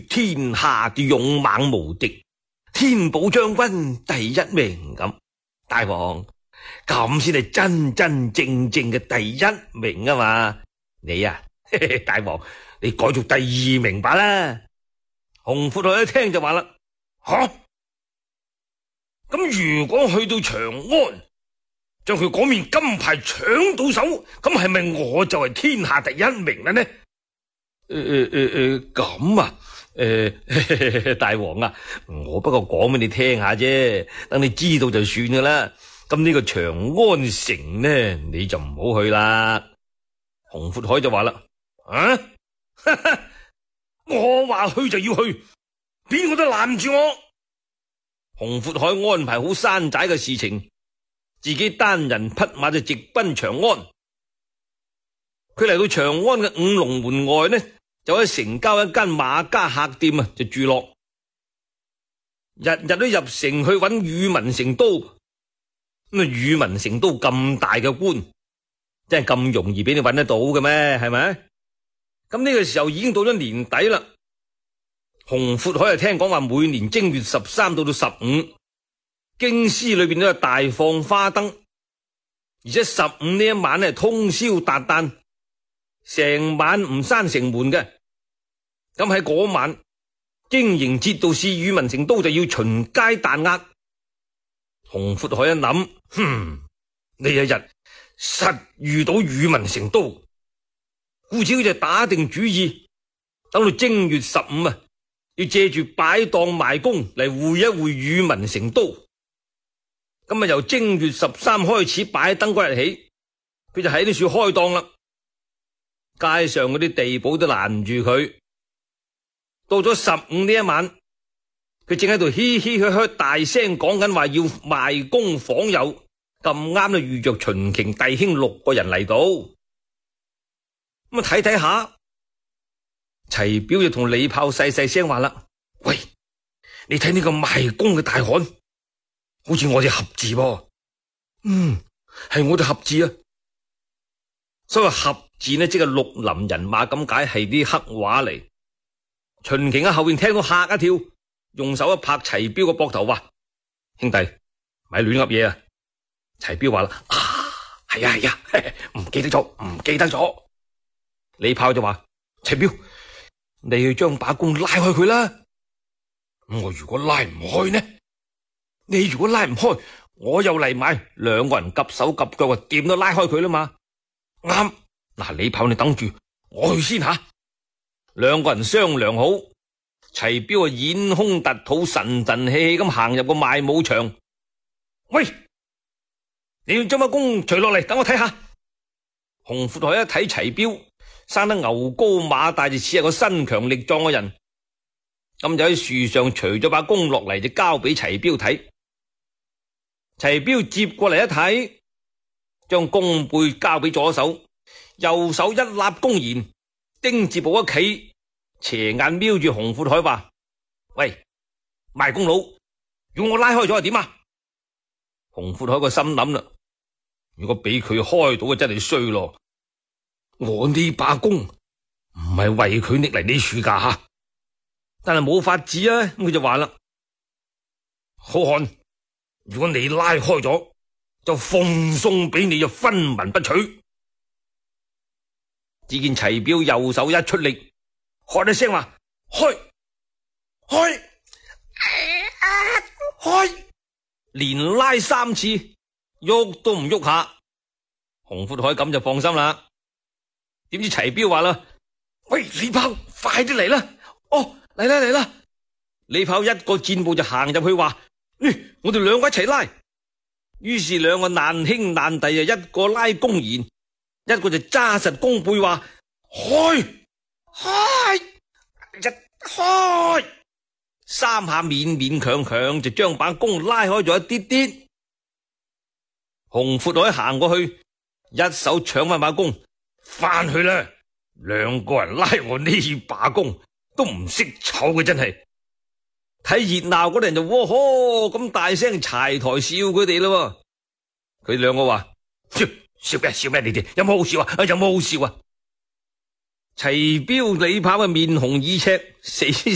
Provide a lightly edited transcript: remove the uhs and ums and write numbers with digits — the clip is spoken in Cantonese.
天下嘅勇猛無敵，天寶將軍第一名咁。大王，咁先係真真正正嘅第一名啊嘛！你啊，大王，你改做第二名吧啦。洪闊海一聽就話啦：吓，咁如果去到長安，將佢嗰面金牌搶到手，咁係咪我就係天下第一名啦呢？咁啊，大王啊，我不過講俾你聽下啫，等你知道就算噶啦。咁呢個長安城呢，你就唔好去啦。洪闊海就話啦：啊，我話去就要去，邊個都攔住我。洪闊海安排好山寨嘅事情，自己單人匹馬就直奔長安。佢嚟到長安嘅五龍門外呢，就喺城郊一間馬家客店啊，就住落，日日都入城去揾宇文成都。咁啊，宇文成都咁大嘅官，真係咁容易俾你揾得到嘅咩？係咪？咁呢個時候已經到咗年底啦。洪闊海聽講話，每年正月13到15，京師裏邊都有大放花燈，而且15呢一晚咧通宵達旦，成晚唔閂城門嘅。咁喺嗰晚，經營節度使宇文成都就要巡街彈壓。洪闊海一諗，呢一日實遇到宇文成都，故此佢就打定主意，等到正月15啊，要借住擺檔賣功嚟會一會宇文成都。咁啊，由正月13開始擺燈嗰日起，佢就喺呢處開檔啦。街上嗰啲地保都攔住佢。到咗15呢一晚，佢正喺度嘻嘻呵呵大聲講緊話要賣功訪友，咁啱就遇着秦瓊弟兄6個人嚟到。咁啊，睇睇下，齊彪就同李豹細細聲話啦：喂，你睇呢個賣功嘅大漢，好似我哋合字噃。係我哋合字啊。所謂合字呢，即係綠林人馬咁解，係啲黑話嚟。秦瓊喺後邊聽到嚇一跳，用手一拍齊彪個膊頭話：兄弟，咪亂噏嘢啊！齊彪話啦：係啊，唔記得咗。李豹就話：齊彪，你去將把弓拉開佢啦。我如果拉唔開呢？你如果拉唔開，我又嚟埋，兩個人夾手夾腳啊，掂都拉開佢啦嘛。啱，嗱，李豹你等住，我去先吓。兩個人商量好，齊彪啊掩胸突肚，神神氣氣咁行入個賣武場。喂，你要將把弓除落嚟，等我睇下。洪闊海一睇齊彪生得牛高馬大，就似係個身強力壯嘅人，咁就喺樹上除咗把弓落嚟，就交俾齊彪睇。齊彪接過嚟一睇，將弓背交俾左手，右手一立弓弦，丁字步一企，斜眼瞄住洪闊海話：喂，賣弓佬，要我拉開咗係點啊？洪闊海個心諗啦，如果俾佢開到，真係衰咯。我呢把弓唔係為佢拎嚟呢處噶吓，但係冇法子啊。咁佢就話啦：好漢，如果你拉開咗，就奉送俾你，就分文不取。只見齊彪右手一出力，喝一聲話：開，連拉3次，喐都唔喐下。洪闊海咁就放心啦。點知齊彪話啦：喂，李豹，快啲嚟啦！哦，嚟啦！李豹一個箭步就行入去話：我哋兩個一齊拉。於是兩個難兄難弟啊，一個拉弓弦，一個就揸實弓背話：開，3下勉勉強強就將把弓拉開咗一啲啲。洪闊海行過去，一手搶翻把弓，翻去啦！兩個人拉我呢把弓都唔識醜嘅，真係睇熱鬧嗰啲人就喎呵咁大聲柴台笑佢哋咯。佢兩個話：笑咩？你哋有冇好笑啊？有冇好笑啊？齊彪李豹嘅面紅耳赤，死